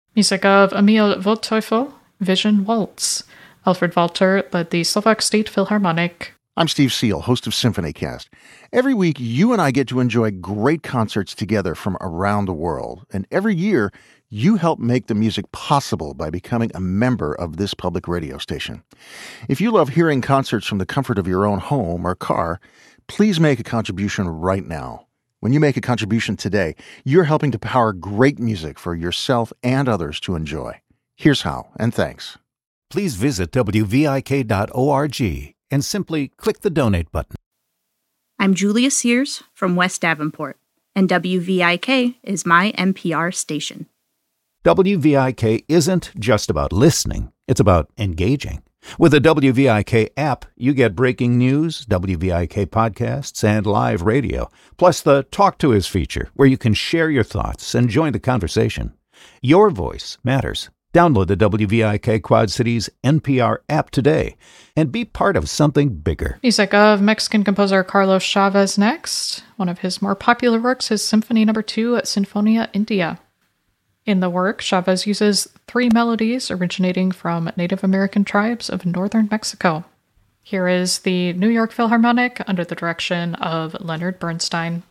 Music of Emil Waldteufel, Vision Waltz. Alfred Walter led the Slovak State Philharmonic. I'm Steve Seal, host of SymphonyCast. Every week, you and I get to enjoy great concerts together from around the world. And every year, you help make the music possible by becoming a member of this public radio station. If you love hearing concerts from the comfort of your own home or car, please make a contribution right now. When you make a contribution today, you're helping to power great music for yourself and others to enjoy. Here's how, and thanks. Please visit wvik.org and simply click the donate button. I'm Julia Sears from West Davenport, and WVIK is my NPR station. WVIK isn't just about listening, it's about engaging. With the WVIK app, you get breaking news, WVIK podcasts, and live radio, plus the Talk to Us feature, where you can share your thoughts and join the conversation. Your voice matters. Download the WVIK Quad Cities NPR app today and be part of something bigger. Music of Mexican composer Carlos Chavez next. One of his more popular works is Symphony No. 2 at Sinfonia India. In the work, Chavez uses 3 melodies originating from Native American tribes of northern Mexico. Here is the New York Philharmonic under the direction of Leonard Bernstein.